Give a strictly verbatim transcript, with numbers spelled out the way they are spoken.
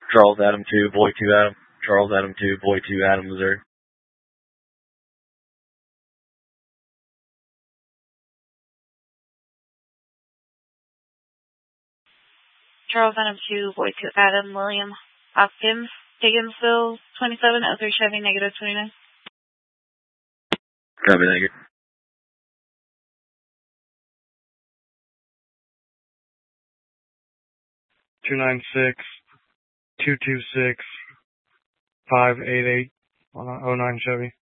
Charles Adam two, Boy two Adam. Charles Adam two, Boy two Adam, Missouri. Charles Adam two, Boy two Adam, William Hopkins, Higginsville, twenty-seven oh three Chevy, negative twenty-nine. Copy, thank you. two nine six, two two six, five eight eight, oh nine Chevy.